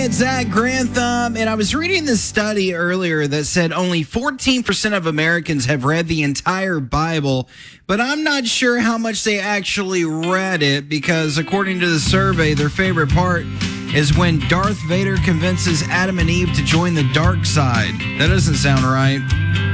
It's Zach Grantham, and I was reading this study earlier that said only 14% of Americans have read the entire Bible, but I'm not sure how much they actually read it because according to the survey, their favorite part is when Darth Vader convinces Adam and Eve to join the dark side. That doesn't sound right.